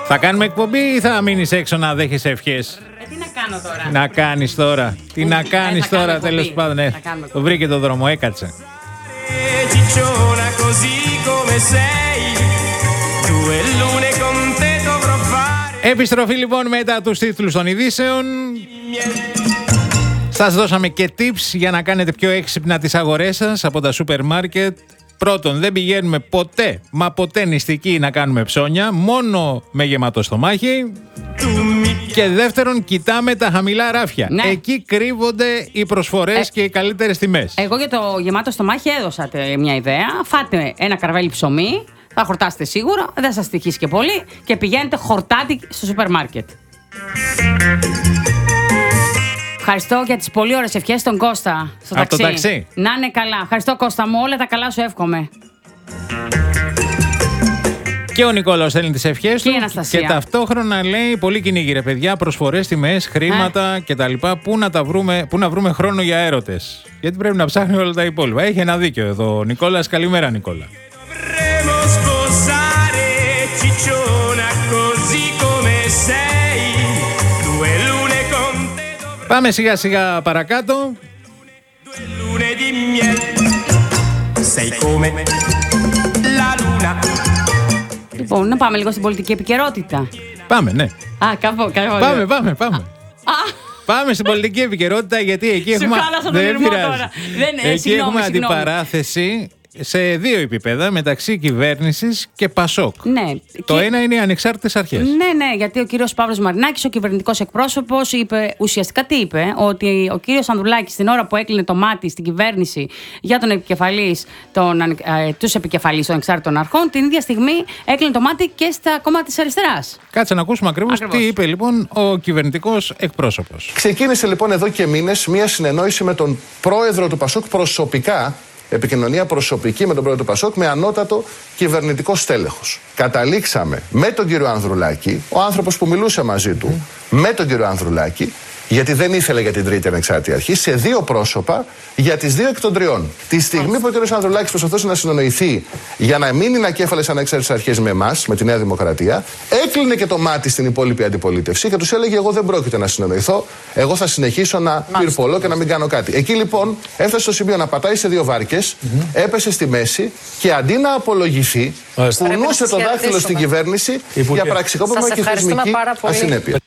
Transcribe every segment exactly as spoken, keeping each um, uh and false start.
Θα κάνουμε εκπομπή ή θα μείνεις έξω να δέχεσαι ευχές? Ε, τι να κάνω τώρα. Να κάνεις τώρα. Τι να κάνεις ε, τώρα, τέλος πάντων. Ναι. Το βρήκε το δρόμο, έκατσε. Επιστροφή λοιπόν μετά τους τίτλους των ειδήσεων. Σας δώσαμε και tips για να κάνετε πιο έξυπνα τις αγορές σας από τα σούπερ μάρκετ. Πρώτον, δεν πηγαίνουμε ποτέ, μα ποτέ νηστικοί να κάνουμε ψώνια, μόνο με γεμάτο στομάχι. Και δεύτερον, κοιτάμε τα χαμηλά ράφια. Ναι. Εκεί κρύβονται οι προσφορές ε, και οι καλύτερες τιμές. Εγώ για το γεμάτο στομάχι έδωσα μια ιδέα. Φάτε ένα καρβέλι ψωμί, θα χορτάσετε σίγουρα, δεν σας τυχήσει και πολύ και πηγαίνετε χορτάτι στο σούπερ μάρκετ. Ευχαριστώ για τις πολύ ωραίες ευχές στον Κώστα στο Από ταξί. το ταξί. Να είναι καλά. Ευχαριστώ Κώστα μου, όλα τα καλά σου εύχομαι. Και ο Νικόλαος στέλνει τις ευχές και του. Η Αναστασία. Και ταυτόχρονα λέει πολύ κυνήγι ρε παιδιά, προσφορές, τιμές, χρήματα ε. κτλ. Πού να, τα βρούμε, πού να βρούμε χρόνο για έρωτες. Γιατί πρέπει να ψάχνει όλα τα υπόλοιπα. Έχει ένα δίκιο εδώ ο Νικόλας. Καλημέρα Νικόλα. Πάμε σιγά σιγά παρακάτω. Λοιπόν, να πάμε λίγο στην πολιτική επικαιρότητα. Πάμε, ναι. Α, κάπου, κάπου. Πάμε, πάμε, πάμε. Πάμε στην πολιτική επικαιρότητα γιατί εκεί έχουμε. Σου χάλασα τον ήρμο τώρα. Δεν, εκεί συγγνώμη, έχουμε συγγνώμη. αντιπαράθεση σε δύο επίπεδα μεταξύ κυβέρνησης και Πασόκ. Ναι. Το και... ένα είναι οι ανεξάρτητες αρχές. Ναι, ναι, γιατί ο κύριος Παύλος Μαρινάκης, ο κυβερνητικός εκπρόσωπος, είπε, ουσιαστικά τι είπε, ότι ο κύριος Ανδρουλάκης την ώρα που έκλεινε το μάτι στην κυβέρνηση για τον επικεφαλής, τον, ε, τους επικεφαλής των ανεξάρτητων αρχών, την ίδια στιγμή έκλεινε το μάτι και στα κόμματα της αριστεράς. Κάτσε να ακούσουμε ακριβώς τι είπε λοιπόν ο κυβερνητικός εκπρόσωπος. Ξεκίνησε λοιπόν εδώ και μήνες μία συνεννόηση με τον πρόεδρο του Πασόκ προσωπικά. Επικοινωνία προσωπική με τον πρόεδρο του Πασόκ με ανώτατο κυβερνητικό στέλεχος. Καταλήξαμε με τον κύριο Ανδρουλάκη, ο άνθρωπος που μιλούσε μαζί του, με τον κύριο Ανδρουλάκη, γιατί δεν ήθελε για την τρίτη ανεξάρτητη αρχή, σε δύο πρόσωπα για τις δύο εκ των τριών. Τη στιγμή που ο κύριος Ανδρουλάκης προσπαθούσε να συνονοηθεί για να μείνει ανακέφαλες ανεξάρτητες αρχές με εμάς, με τη Νέα Δημοκρατία, έκλεινε και το μάτι στην υπόλοιπη αντιπολίτευση και τους έλεγε: εγώ δεν πρόκειται να συνονοηθώ, εγώ θα συνεχίσω να πυρπολώ και να μην κάνω κάτι. Εκεί λοιπόν έφτασε στο σημείο να πατάει σε δύο βάρκες, mm-hmm. έπεσε στη μέση και αντί να απολογηθεί, κουνούσε το δάχτυλο στην κυβέρνηση για πραξικόπημα και θεσμική ασυνέπεια.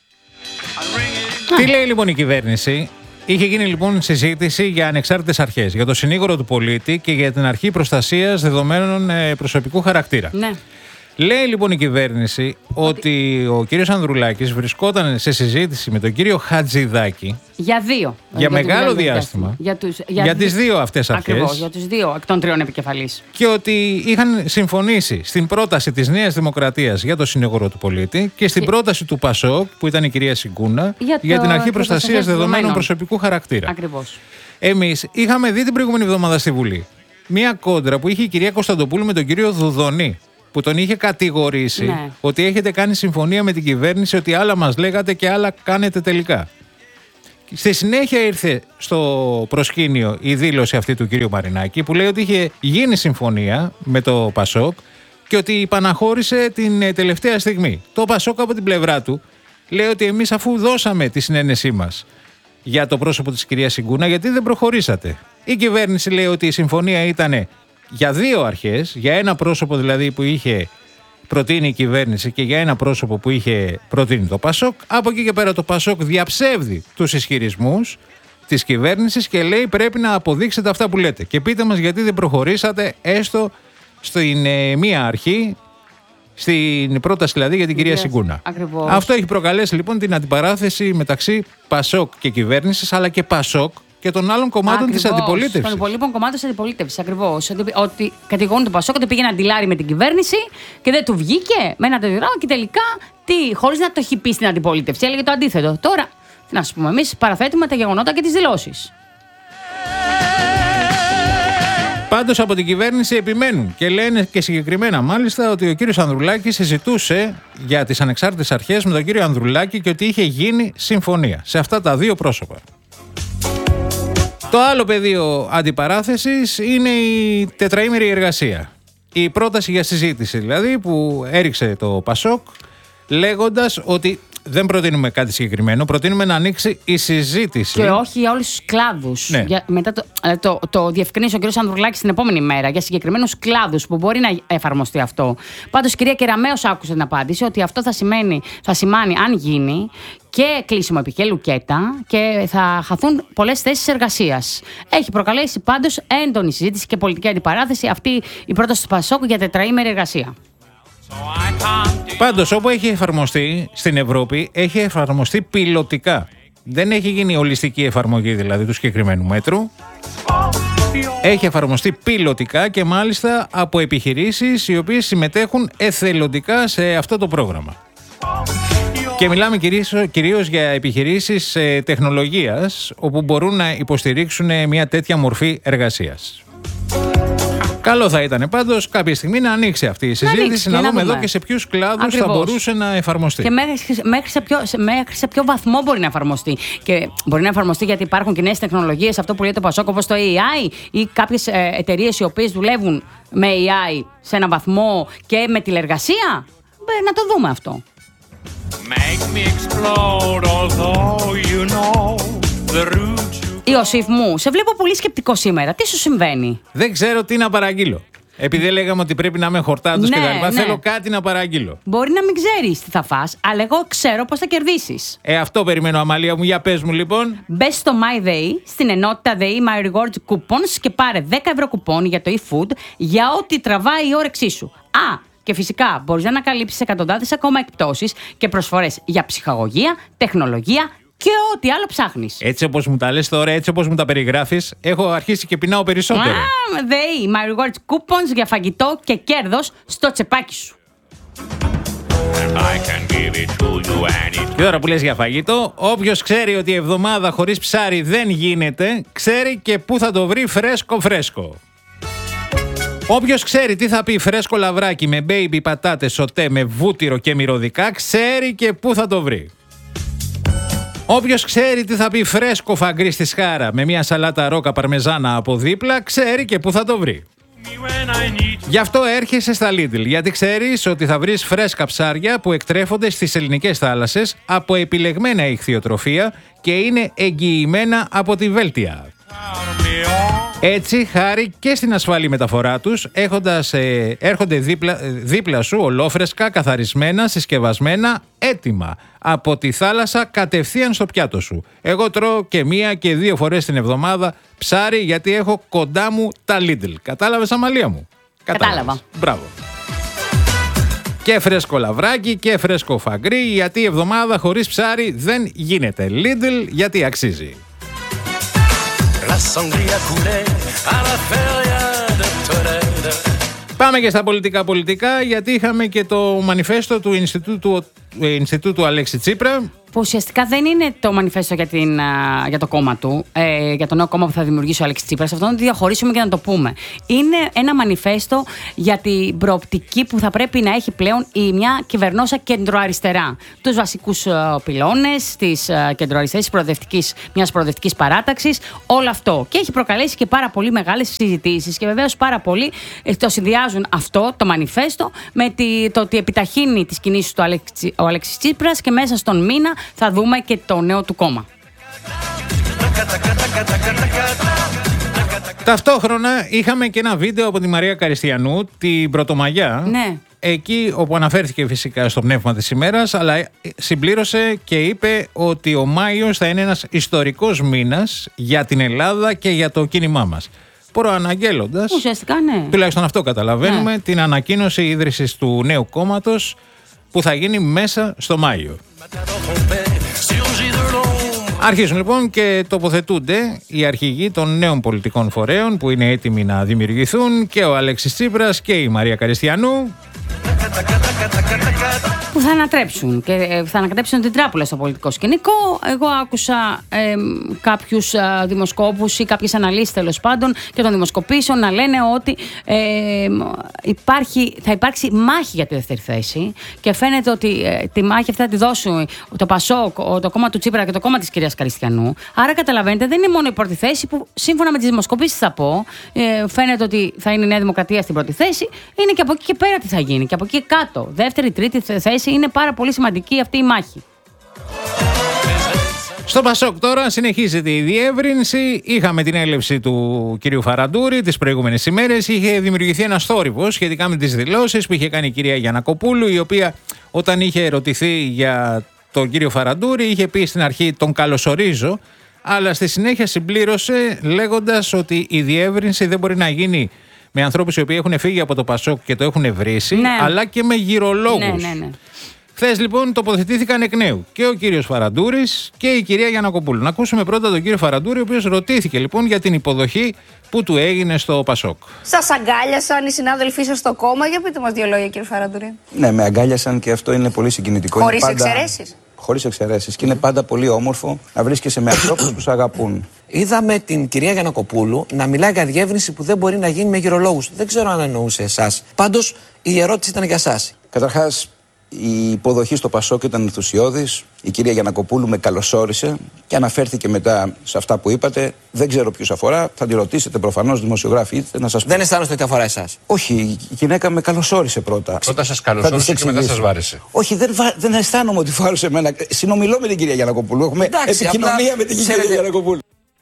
Τι λέει λοιπόν η κυβέρνηση? Είχε γίνει λοιπόν συζήτηση για ανεξάρτητες αρχές, για το συνήγορο του πολίτη και για την αρχή προστασίας δεδομένων ε, προσωπικού χαρακτήρα. Ναι. Λέει λοιπόν η κυβέρνηση ότι ο κύριος Ανδρουλάκης βρισκόταν σε συζήτηση με τον κύριο Χατζηδάκη για δύο. Για, για μεγάλο διάστημα. Για, τους, για, για τις δύο αυτές αρχές. Ακριβώς, για τους δύο εκ των τριών επικεφαλής. Και ότι είχαν συμφωνήσει στην πρόταση της Νέας Δημοκρατίας για το συνήγορο του πολίτη και στην και... πρόταση του Πασόκ, που ήταν η κυρία Σιγκούνα, για, το... για την αρχή προστασίας δεδομένων προσωπικού χαρακτήρα. Ακριβώς. Εμείς είχαμε δει την προηγούμενη εβδομάδα στη Βουλή μία κόντρα που είχε η κυρία Κωνσταντοπούλου με τον κύριο Δουδονή, που τον είχε κατηγορήσει ναι. ότι έχετε κάνει συμφωνία με την κυβέρνηση, ότι άλλα μας λέγατε και άλλα κάνετε τελικά. Στη συνέχεια ήρθε στο προσκήνιο η δήλωση αυτή του κύριου Μαρινάκη που λέει ότι είχε γίνει συμφωνία με το Πασόκ και ότι υπαναχώρησε την τελευταία στιγμή. Το Πασόκ από την πλευρά του λέει ότι εμείς αφού δώσαμε τη συνένεσή μας για το πρόσωπο της κυρίας Σιγκούνα, γιατί δεν προχωρήσατε? Η κυβέρνηση λέει ότι η συμφωνία ήταν για δύο αρχές, για ένα πρόσωπο δηλαδή που είχε προτείνει η κυβέρνηση και για ένα πρόσωπο που είχε προτείνει το Πασόκ. Από εκεί και πέρα το Πασόκ διαψεύδει τους ισχυρισμούς της κυβέρνησης και λέει πρέπει να αποδείξετε αυτά που λέτε. Και πείτε μας γιατί δεν προχωρήσατε έστω στην ε, μία αρχή, στην πρόταση δηλαδή για την κυρία yes, Σιγκούνα. Ακριβώς. Αυτό έχει προκαλέσει λοιπόν την αντιπαράθεση μεταξύ Πασόκ και κυβέρνησης, αλλά και Πασόκ και των άλλων κομμάτων της αντιπολίτευσης. Των υπολείπων κομμάτων της αντιπολίτευσης, ακριβώς. Ότι, ότι κατηγορούν τον Πασόκ ότι πήγε να ντυλάρει με την κυβέρνηση και δεν του βγήκε με ένα τέτοιο και τελικά τι, χωρίς να το έχει πει στην αντιπολίτευση. Έλεγε το αντίθετο. Τώρα, τι να σου πούμε, εμείς παραθέτουμε τα γεγονότα και τις δηλώσεις. Πάντως από την κυβέρνηση επιμένουν και λένε και συγκεκριμένα μάλιστα ότι ο κύριος Ανδρουλάκης συζητούσε για τις ανεξάρτητες αρχές με τον κύριο Ανδρουλάκη και ότι είχε γίνει συμφωνία σε αυτά τα δύο πρόσωπα. Το άλλο πεδίο αντιπαράθεσης είναι η τετραήμερη εργασία. Η πρόταση για συζήτηση δηλαδή που έριξε το Πασόκ λέγοντας ότι δεν προτείνουμε κάτι συγκεκριμένο, προτείνουμε να ανοίξει η συζήτηση. Και όχι για όλους τους κλάδους. Ναι. Για, μετά το, το, το διευκρίνησε ο κ. Ανδρουλάκης την επόμενη μέρα για συγκεκριμένους κλάδους που μπορεί να εφαρμοστεί αυτό. Πάντως, η κυρία Κεραμέως άκουσε την απάντηση ότι αυτό θα, σημαίνει, θα σημάνει, αν γίνει, και κλείσιμο επικέ λουκέτα και θα χαθούν πολλές θέσεις εργασίας. Έχει προκαλέσει πάντως έντονη συζήτηση και πολιτική αντιπαράθεση αυτή η πρόταση του Πασόκ για τετραήμερη εργασία. Πάντως, όπου έχει εφαρμοστεί στην Ευρώπη, έχει εφαρμοστεί πιλωτικά. Δεν έχει γίνει ολιστική εφαρμογή δηλαδή του συγκεκριμένου μέτρου. Έχει εφαρμοστεί πιλωτικά και μάλιστα από επιχειρήσεις οι οποίες συμμετέχουν εθελοντικά σε αυτό το πρόγραμμα. Και μιλάμε κυρίως, κυρίως για επιχειρήσεις ε, τεχνολογίας, όπου μπορούν να υποστηρίξουν μια τέτοια μορφή εργασίας. Καλό θα ήταν πάντως κάποια στιγμή να ανοίξει αυτή η συζήτηση, να, ανοίξει, να, να δούμε εδώ και σε ποιους κλάδους Ακριβώς. θα μπορούσε να εφαρμοστεί. Και μέχρι, μέχρι, σε ποιο, μέχρι σε ποιο βαθμό μπορεί να εφαρμοστεί. Και μπορεί να εφαρμοστεί γιατί υπάρχουν και νέες τεχνολογίες, αυτό που λέει το Πασόκ, όπως το έι άι ή κάποιες ε, εταιρείες οι οποίες δουλεύουν με έι άι σε έναν βαθμό και με τηλεργασία. Ε, να το δούμε αυτό. Make me explode, although you know the route. Ιωσήφ μου, σε βλέπω πολύ σκεπτικό σήμερα. Τι σου συμβαίνει? Δεν ξέρω τι να παραγγείλω. Επειδή λέγαμε ότι πρέπει να είμαι χορτάτος ναι, και τα λοιπά, ναι. θέλω κάτι να παραγγείλω. Μπορεί να μην ξέρεις τι θα φας, αλλά εγώ ξέρω πώς θα κερδίσεις. Ε, αυτό περιμένω, Αμαλία μου. Για πες μου λοιπόν. Μπες στο MyDay, στην ενότητα ΔΕΗ My Rewards Coupons και πάρε δέκα ευρώ κουπόνι για το e-food για ό,τι τραβάει η όρεξή σου. Α! Και φυσικά μπορείς να ανακαλύψεις εκατοντάδες ακόμα εκπτώσεις και προσφορές για ψυχαγωγία, τεχνολογία και ό,τι άλλο ψάχνεις. Έτσι όπως μου τα λες τώρα, έτσι όπως μου τα περιγράφεις, έχω αρχίσει και πεινάω περισσότερο. Α, ΔΕΗ, My Rewards Coupons για φαγητό και κέρδος στο τσεπάκι σου. Και τώρα που λες για φαγητό, όποιος ξέρει ότι η εβδομάδα χωρίς ψάρι δεν γίνεται, ξέρει και πού θα το βρει φρέσκο φρέσκο. Όποιος ξέρει τι θα πει φρέσκο λαβράκι με baby πατάτες σοτέ με βούτυρο και μυρωδικά, ξέρει και πού θα το βρει. Όποιος ξέρει τι θα πει φρέσκο φαγκρί στη σχάρα με μια σαλάτα ρόκα παρμεζάνα από δίπλα, ξέρει και πού θα το βρει. Γι' αυτό έρχεσαι στα Lidl, γιατί ξέρεις ότι θα βρεις φρέσκα ψάρια που εκτρέφονται στις ελληνικές θάλασσες από επιλεγμένα ιχθυοτροφία και είναι εγγυημένα από τη Βέλτια. Έτσι, χάρη και στην ασφαλή μεταφορά τους, έχοντας, ε, έρχονται δίπλα, δίπλα σου ολόφρεσκα, καθαρισμένα, συσκευασμένα, έτοιμα από τη θάλασσα κατευθείαν στο πιάτο σου. Εγώ τρώω και μία και δύο φορές την εβδομάδα ψάρι γιατί έχω κοντά μου τα Lidl. Κατάλαβες, Αμαλία μου? Κατάλαβα. Μπράβο. Και φρέσκο λαβράκι και φρέσκο φαγκρί, γιατί η εβδομάδα χωρίς ψάρι δεν γίνεται. Lidl, γιατί αξίζει. Πάμε και στα πολιτικά πολιτικά, γιατί είχαμε και το μανιφέστο του Ινστιτούτου, Ινστιτούτου Αλέξη Τσίπρα. Που ουσιαστικά δεν είναι το μανιφέστο για, την, για το κόμμα του, ε, για το νέο κόμμα που θα δημιουργήσει ο Αλέξης Τσίπρας. Αυτό να το διαχωρίσουμε και να το πούμε. Είναι ένα μανιφέστο για την προοπτική που θα πρέπει να έχει πλέον η μια κυβερνόσα κεντροαριστερά. Τους βασικούς uh, πυλώνες της uh, κεντροαριστερής προοδευτικής, μιας προοδευτικής παράταξης, όλο αυτό. Και έχει προκαλέσει και πάρα πολύ μεγάλες συζητήσεις. Και βεβαίως πάρα πολλοί ε, το συνδυάζουν αυτό, το μανιφέστο, με τη, το ότι επιταχύνει τις κινήσεις του Αλέξη, ο Αλέξης Τσίπρας και μέσα στον μήνα θα δούμε και το νέο του κόμμα. Ταυτόχρονα είχαμε και ένα βίντεο από τη Μαρία Καριστιανού, την Πρωτομαγιά. Ναι. Εκεί όπου αναφέρθηκε φυσικά στο πνεύμα της ημέρας, αλλά συμπλήρωσε και είπε ότι ο Μάιος θα είναι ένας ιστορικός μήνας για την Ελλάδα και για το κίνημά μας. Προαναγγέλλοντας, ουσιαστικά ναι, τουλάχιστον αυτό καταλαβαίνουμε, ναι, την ανακοίνωση ίδρυσης του νέου κόμματος που θα γίνει μέσα στο Μάιο. Αρχίζουν λοιπόν και τοποθετούνται οι αρχηγοί των νέων πολιτικών φορέων που είναι έτοιμοι να δημιουργηθούν, και ο Αλέξης Τσίπρας και η Μαρία Καριστιανού, που θα ανατρέψουν και θα ανατρέψουν την τράπουλα στο πολιτικό σκηνικό. Εγώ άκουσα ε, κάποιους ε, δημοσκόπους ή κάποιες αναλύσεις τέλος πάντων και των δημοσκοπήσεων να λένε ότι ε, υπάρχει, θα υπάρξει μάχη για τη δεύτερη θέση, και φαίνεται ότι ε, τη μάχη αυτή θα τη δώσουν το Πασόκ, το κόμμα του Τσίπρα και το κόμμα της κυρίας Καριστιανού. Άρα καταλαβαίνετε, δεν είναι μόνο η πρώτη θέση που σύμφωνα με τις δημοσκοπήσεις θα πω, ε, φαίνεται ότι θα είναι η Νέα Δημοκρατία στην πρώτη θέση, είναι και από εκεί και πέρα τι θα γίνει, και από εκεί κάτω. Δεύτερη, τρίτη θέση σχέση. Είναι πάρα πολύ σημαντική αυτή η μάχη. Στο Πασόκ τώρα συνεχίζεται η διεύρυνση. Είχαμε την έλευση του κυρίου Φαραντούρη τις προηγούμενες ημέρες. Είχε δημιουργηθεί ένας θόρυβος σχετικά με τις δηλώσεις που είχε κάνει η κυρία Γιαννακοπούλου, η οποία όταν είχε ερωτηθεί για τον κύριο Φαραντούρη είχε πει στην αρχή τον καλωσορίζω, αλλά στη συνέχεια συμπλήρωσε λέγοντας ότι η διεύρυνση δεν μπορεί να γίνει με ανθρώπους οι οποίοι έχουν φύγει από το Πασόκ και το έχουν βρήσει, ναι, αλλά και με γυρολόγους. Ναι, ναι, ναι. Χθες λοιπόν τοποθετήθηκαν εκ νέου και ο κύριος Φαραντούρης και η κυρία Γιαννακοπούλου. Να ακούσουμε πρώτα τον κύριο Φαραντούρη, ο οποίος ρωτήθηκε λοιπόν για την υποδοχή που του έγινε στο Πασόκ. Σας αγκάλιασαν οι συνάδελφοί σας στο κόμμα, για πείτε μας δύο λόγια, κύριε Φαραντούρη. Ναι, με αγκάλιασαν και αυτό είναι πολύ συγκινητικό. Χωρίς πάντα... εξαιρέσεις. Χωρίς εξαιρέσεις. Και είναι πάντα πολύ όμορφο να βρίσκεσαι με ανθρώπους που σε αγαπούν. Είδαμε την κυρία Γιαννακοπούλου να μιλάει για διεύρυνση που δεν μπορεί να γίνει με γυρολόγους. Δεν ξέρω αν εννοούσε εσάς. Πάντως η ερώτηση ήταν για εσάς. Καταρχάς, η υποδοχή στο Πασόκ ήταν ενθουσιώδης. Η κυρία Γιαννακοπούλου με καλωσόρισε και αναφέρθηκε μετά σε αυτά που είπατε. Δεν ξέρω ποιους αφορά. Θα τη ρωτήσετε προφανώς, δημοσιογράφοι, είτε να σας πω. Δεν αισθάνεστε ότι αφορά εσάς? Όχι, η γυναίκα με καλωσόρισε πρώτα. Πρώτα σας καλωσόρισε και μετά σας βάρεσε. Όχι, δεν, βα... δεν αισθάνομαι ότι βάρωσε εμένα. Συνομιλώ με την κυρία Γιαννακοπούλου. Έχουμε Εντάξει, επικοινωνία με την κυρία Γιαννακοπούλου.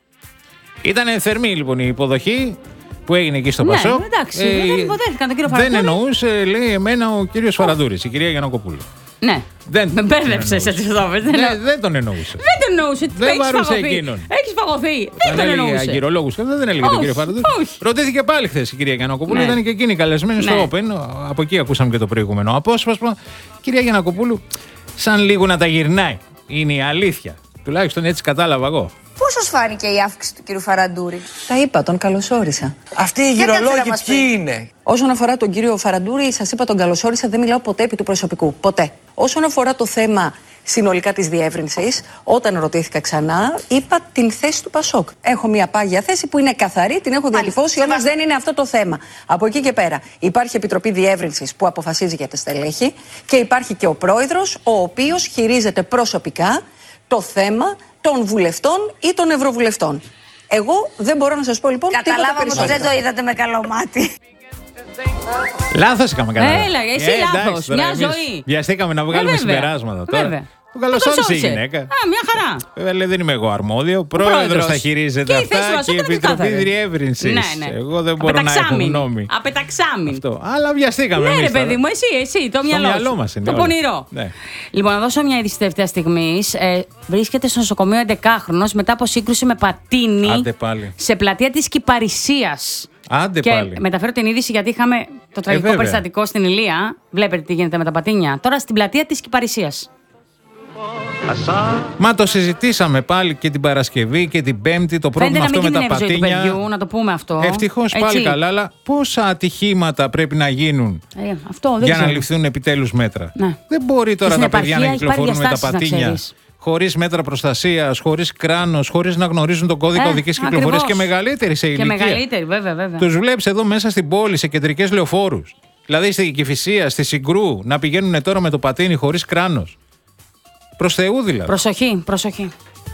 Ήταν θερμή λοιπόν η υποδοχή που έγινε εκεί στο Πασόκ. Ναι, εντάξει, ε, δεν υποδέχτηκαν τον κύριο Φαραντούρη. Δεν εννοούσε, λέει, εμένα ο κύριος Φαραντούρης, η κυρία Γιαννακοπούλου. Ναι. Δεν με μπέρδεψε έτσι εδώ. Δεν, δεν τον εννοούσε. Δεν τον εννοούσε. Δεν βαρούσε εκείνον. Έχει φαγωθεί. Δεν τον εννοούσε. Δεν έλεγε αγυρολόγους και δεν έλεγε τον κύριο Φαραντούρη. Ρωτήθηκε πάλι χθες η κυρία Γιαννακοπούλου. Ναι. Ήταν και εκείνη καλεσμένη ναι. στο Open. Από εκεί ακούσαμε και το προηγούμενο απόσπασμα. Κυρία Γιαννακοπούλου, σαν λίγο να τα γυρνάει. Είναι η αλήθεια. Τουλάχιστον έτσι κατάλαβα εγώ. Πώς σας φάνηκε η αύξηση του κύριου Φαραντούρη? Τα είπα, τον καλωσόρισα. Αυτοί οι γυρολόγοι ποιοι είναι? Όσον αφορά τον κύριο Φαραντούρη, σας είπα τον καλωσόρισα, δεν μιλάω ποτέ επί του προσωπικού. Ποτέ. Όσον αφορά το θέμα συνολικά της διεύρυνσης, όταν ρωτήθηκα ξανά, είπα την θέση του Πασόκ. Έχω μια πάγια θέση που είναι καθαρή, την έχω διατυπώσει, όμως δεν είναι αυτό το θέμα. Από εκεί και πέρα υπάρχει Επιτροπή Διεύρυνσης που αποφασίζει για τα στελέχη και υπάρχει και ο πρόεδρος, ο οποίος χειρίζεται προσωπικά το θέμα των βουλευτών ή των ευρωβουλευτών. Εγώ δεν μπορώ να σας πω λοιπόν τίποτα Καταλάβαμε περισσότερο. ότι δεν το είδατε με καλό μάτι. Λάθος είχαμε κάνει. Έλα, εσύ ε, λάθος. Μια ζωή. Βιαστήκαμε να βγάλουμε ε, συμπεράσματα τώρα. Βέβαια. Του καλωσόρισε η γυναίκα. Α, μια χαρά. Βέβαια λέει δεν είμαι εγώ αρμόδιο. Ο πρόεδρος θα χειρίζεται και αυτά και η Επιτροπή Διεύρυνσης. Ναι, ναι. Εγώ δεν μπορώ να έχω γνώμη. Απεταξάμιν. Αυτό. Αλλά βιαστήκαμε. Ναι, ρε παιδί μου, εσύ, εσύ, το μυαλό μας είναι. Το πονηρό. Ναι. Λοιπόν, να δώσω μια είδηση τελευταία στιγμή. Ε, βρίσκεται στο νοσοκομείο έντεκαχρονος μετά από σύγκρουση με πατίνι σε πλατεία της Κυπαρισίας. Άντε και πάλι. Μεταφέρω την είδηση γιατί είχαμε το τραγικό ε, περιστατικό στην Ηλία. Βλέπετε τι γίνεται με τα πατίνια. Τώρα στην πλατεία της Κυπαρισίας. Μα το συζητήσαμε πάλι και την Παρασκευή και την Πέμπτη το πρόβλημα αυτό με τα πατίνια. Του παιδιού, να το πούμε αυτό. Ευτυχώς πάλι καλά, αλλά πόσα ατυχήματα πρέπει να γίνουν ε, αυτό, δεν για ξέρω. να ληφθούν επιτέλους μέτρα. Ναι. Δεν μπορεί τώρα τα παιδιά να κυκλοφορούν με τα πατίνια χωρίς μέτρα προστασίας, χωρίς κράνος, χωρίς να γνωρίζουν τον κώδικα ε, οδικής κυκλοφορίας και μεγαλύτερη σε ηλικία. Και μεγαλύτερη, βέβαια, βέβαια. Τους βλέπεις εδώ μέσα στην πόλη, σε κεντρικές λεωφόρους. Δηλαδή στη Κηφισία, στη Συγκρού, να πηγαίνουν τώρα με το πατίνι χωρίς κράνος. Προς Θεού δηλαδή. Προσοχή, προσοχή.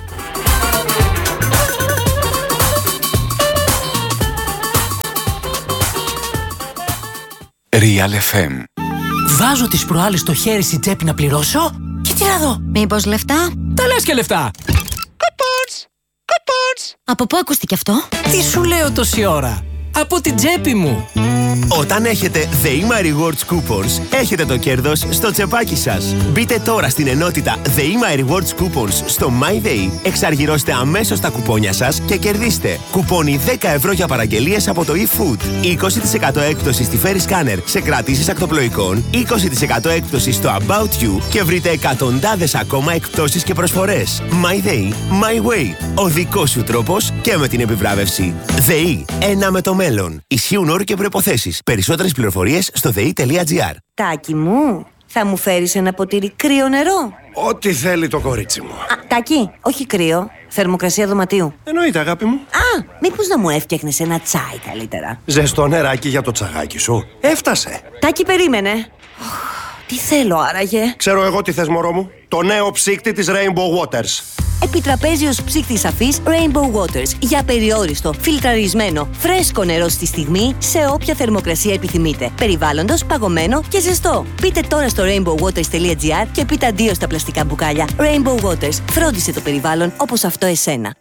Real εφ εμ. Βάζω τις προάλλες στο χέρι στην τσέπη να πληρώσω και τι να δω. Μήπως λεφτά? Τα λες και λεφτά. Coupons, coupons. Από πού ακούστηκε αυτό? Τι σου λέω τόση ώρα? Από την τσέπη μου. Όταν έχετε The My Rewards Coupons, έχετε το κέρδος στο τσεπάκι σας. Μπείτε τώρα στην ενότητα The My Rewards Coupons στο MyDay, εξαργυρώστε αμέσως τα κουπόνια σας και κερδίστε. Κουπόνι δέκα ευρώ για παραγγελίες από το eFood, είκοσι τοις εκατό έκπτωση στη Ferry Scanner σε κρατήσεις ακτοπλοϊκών, είκοσι τοις εκατό έκπτωση στο About You και βρείτε εκατοντάδες ακόμα εκπτώσεις και προσφορές. MyDay, My Way. Ο δικός σου τρόπος και με την επιβράβευση. ΔΕΗ. Ένα με το μέλλον. Ισχύουν όροι και προϋποθέσεις. Περισσότερες πληροφορίες στο δε ι τελεία τζι άρ. Τάκη μου, θα μου φέρεις ένα ποτήρι κρύο νερό? Ό,τι θέλει το κορίτσι μου. Α, Τάκη, όχι κρύο. Θερμοκρασία δωματίου. Εννοείται, αγάπη μου. Α, μήπως να μου έφτιαχνες ένα τσάι καλύτερα? Ζεστό νεράκι για το τσαγάκι σου. Έφτασε. Τάκη, περίμενε. Τι θέλω άραγε? Ξέρω εγώ τι θες, μωρό μου. Το νέο ψύκτη της Rainbow Waters. Επιτραπέζιος ψύκτης αφής Rainbow Waters για περιόριστο, φιλτραρισμένο, φρέσκο νερό στη στιγμή σε όποια θερμοκρασία επιθυμείτε. Περιβάλλοντος, παγωμένο και ζεστό. Μπείτε τώρα στο rainbow waters τελεία gr και πείτε αντίο στα πλαστικά μπουκάλια. Rainbow Waters. Φρόντισε το περιβάλλον όπως αυτό εσένα.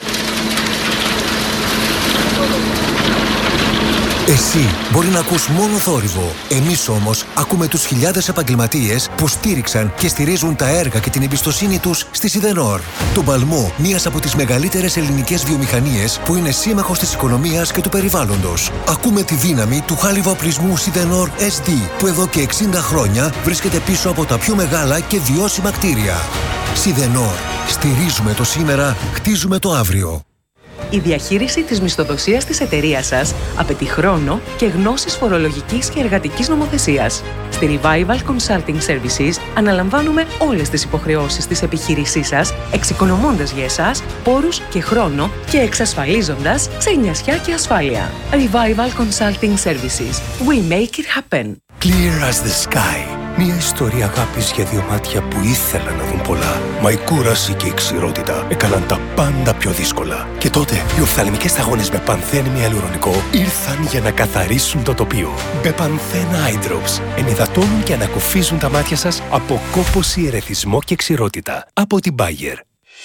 Εσύ μπορεί να ακούς μόνο θόρυβο. Εμείς όμως ακούμε τους χιλιάδες επαγγελματίες που στήριξαν και στηρίζουν τα έργα και την εμπιστοσύνη τους στη Σιδενόρ. Το παλμό, μίας από τις μεγαλύτερες ελληνικές βιομηχανίες που είναι σύμμαχος της οικονομίας και του περιβάλλοντος. Ακούμε τη δύναμη του χάλιβα-οπλισμού Σιδενόρ ες ντι που εδώ και εξήντα χρόνια βρίσκεται πίσω από τα πιο μεγάλα και βιώσιμα κτίρια. Σιδενόρ. Στηρίζουμε το σήμερα, χτίζουμε το αύριο. Η διαχείριση της μισθοδοσίας της εταιρείας σας απαιτεί χρόνο και γνώσεις φορολογικής και εργατικής νομοθεσίας. Στη Revival Consulting Services αναλαμβάνουμε όλες τις υποχρεώσεις της επιχείρησής σας, εξοικονομώντας για εσάς πόρους και χρόνο και εξασφαλίζοντας ξενιασιά και ασφάλεια. Revival Consulting Services. We make it happen. Clear as the sky. Μια ιστορία αγάπης για δύο μάτια που ήθελαν να δουν πολλά. Μα η κούραση και η ξηρότητα έκαναν τα πάντα πιο δύσκολα. Και τότε οι οφθαλμικές σταγόνες με πανθένη ιαλουρονικό ήρθαν για να καθαρίσουν το τοπίο. Μπεπανθένα Eye Drops ενυδατώνουν και ανακουφίζουν τα μάτια σας από κόπωση, ερεθισμό και ξηρότητα. Από την Bayer.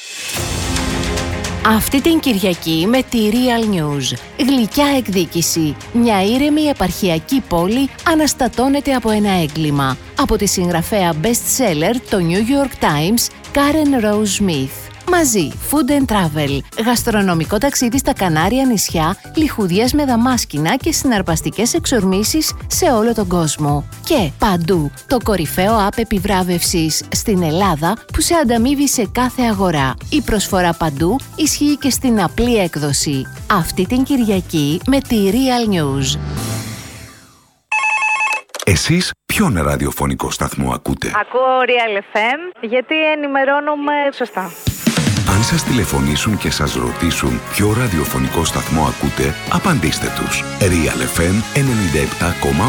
Αυτή την Κυριακή με τη Real News. Γλυκιά εκδίκηση. Μια ήρεμη επαρχιακή πόλη αναστατώνεται από ένα έγκλημα. Από τη συγγραφέα best seller το New York Times, Karen Rose Smith. Μαζί, Food and Travel, γαστρονομικό ταξίδι στα Κανάρια νησιά, λιχουδιές με δαμάσκηνα και συναρπαστικές εξορμήσεις σε όλο τον κόσμο. Και παντού, το κορυφαίο app επιβράβευσης στην Ελλάδα που σε ανταμείβει σε κάθε αγορά. Η προσφορά παντού ισχύει και στην απλή έκδοση. Αυτή την Κυριακή με τη Real News. Εσείς ποιον ραδιοφωνικό σταθμό ακούτε? Ακούω Real εφ εμ γιατί ενημερώνομαι σωστά. Αν σας τηλεφωνήσουν και σας ρωτήσουν ποιο ραδιοφωνικό σταθμό ακούτε, απαντήστε τους. Real εφ εμ ενενήντα επτά κόμμα